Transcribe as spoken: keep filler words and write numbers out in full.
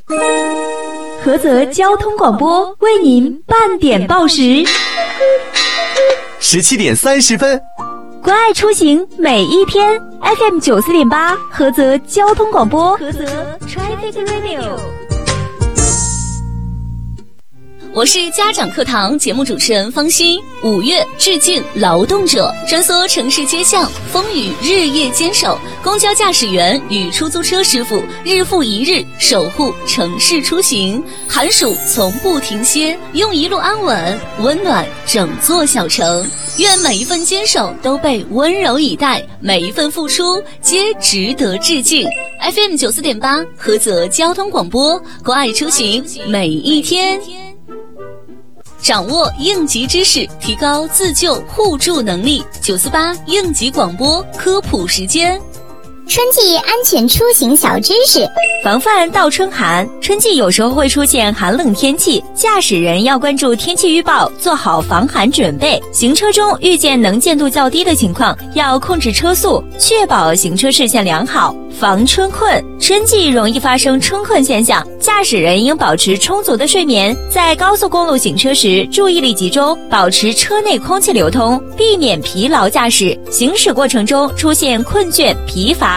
菏泽交通广播为您半点报时， 十七点三十分。 关爱出行每一天 ，F M 九四点八，菏泽交通广播，菏泽 Traffic Radio。 我是家长课堂节目主持人方欣。五月致敬劳动者，穿梭城市街巷，风雨日夜坚守，公交驾驶员与出租车师傅日复一日守护城市出行，寒暑从不停歇，用一路安稳温暖整座小城。愿每一份坚守都被温柔以待，每一份付出皆值得致敬。F M 九四点八，菏泽交通广播，关爱出行每一天。掌握应急知识，提高自救互助能力。九四八应急广播科普时间。 春季安全出行小知识， 防范倒春寒。春季有时候会出现寒冷天气，驾驶人要关注天气预报，做好防寒准备。行车中遇见能见度较低的情况，要控制车速，确保行车视线良好。防春困，春季容易发生春困现象，驾驶人应保持充足的睡眠，在高速公路行车时注意力集中，保持车内空气流通，避免疲劳驾驶。行驶过程中出现困倦、疲乏